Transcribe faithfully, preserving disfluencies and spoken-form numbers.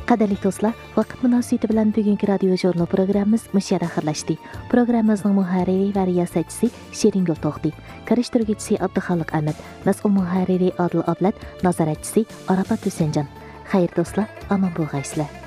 Qadrli do'stlar, vaqt munosabati bilan bugungi radio jurnal programmamiz mushar oxirlashdi. Programmamizning muharriri va riyosatchisi Sheringul To'xti, karishtiruvchisi Abduxoliq Ahmad, mas'ul muharriri Odil Ablat, nazoratchisi Arafat Husanjon. Xayr do'stlar, omon bo'lg'aysizlar.